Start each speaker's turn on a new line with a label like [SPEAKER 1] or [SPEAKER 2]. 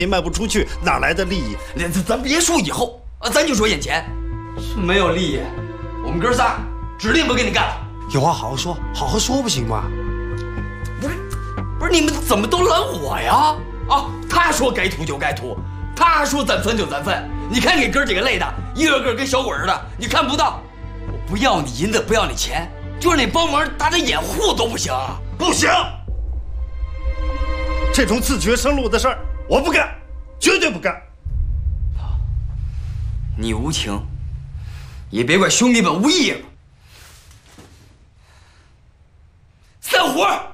[SPEAKER 1] 卖不出去，哪来的利益？
[SPEAKER 2] 咱别说以后啊，咱就说眼前，是没有利益，我们哥仨指定不跟你干了。
[SPEAKER 3] 有话好好说，好好说不行吗？
[SPEAKER 2] 不是你们怎么都拦我呀？啊，他说该吐就该吐，他说咱分就咱分。你看给哥几个累的，一个个跟小鬼似的，你看不到？我不要你银子，不要你钱，就是你帮忙打点掩护都不行。
[SPEAKER 1] 不行，这种自绝生路的事儿我不干，绝对不干。
[SPEAKER 2] 你无情，也别怪兄弟们无义了。散伙！